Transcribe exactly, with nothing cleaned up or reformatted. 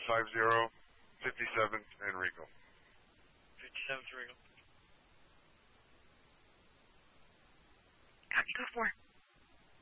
five zero, fifty-seventh and Regal. fifty-seventh Regal. Copy, go for it.